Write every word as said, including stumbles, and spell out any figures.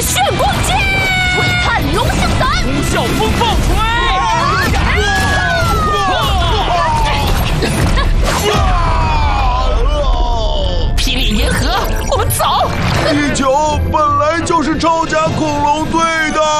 炫光剑，璀璨龙象胆， 呼啸风暴锤。 霹雳银河，我们走！ 地球本来就是超甲恐龙队的。